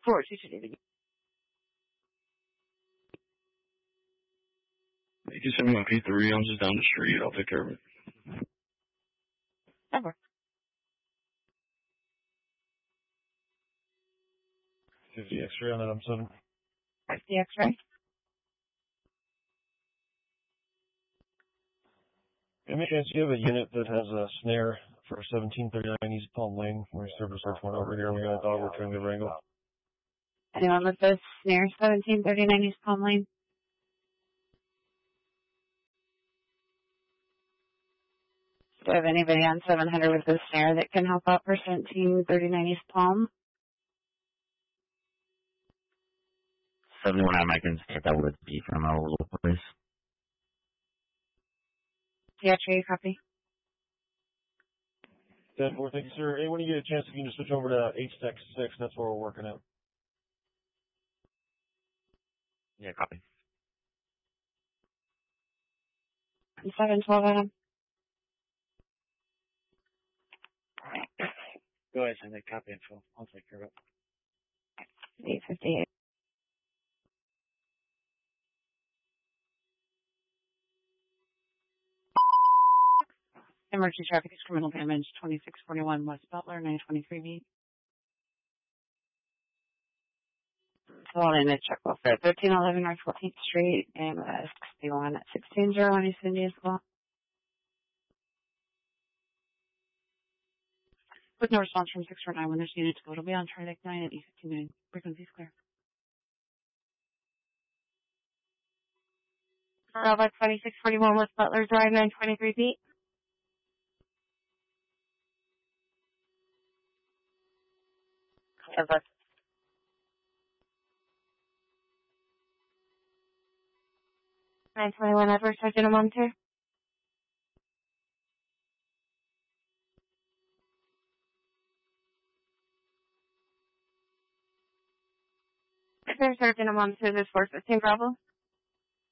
4228. You can send my P3. I'm just down the street. I'll take care of it. Over. 50 X-ray on that M7. That's the X-ray. Any chance you have a unit that has a snare for 1739 East Palm Lane, where service search went over here, we got a dog we're trying to wrangle? Anyone with the snare 1739 East Palm Lane? Do you have anybody on 700 with a snare that can help out for 1739 East Palm? 71 I can say that would be from our local place. Yeah, trade copy. 10-4, thank you, sir. Hey, when you get a chance, you can just switch over to H-Tech 6, that's where we're working at. Yeah, copy. 712 Adam. Go ahead, send that copy info. I'll take care of it. 858. Emergency traffic is criminal damage, 2641 West Butler, 923B. Following the check welfare, 1311 North 14th Street, and 61 at 1601 East India School. With no response from 649 when there's unit to go, it'll be on Tridec 9 at E59. Frequency is clear. Bravo 2641 West Butler Drive, 923B. Of us. 921 Edward, Sergeant Monter. Sergeant Monter, this 415 Bravo.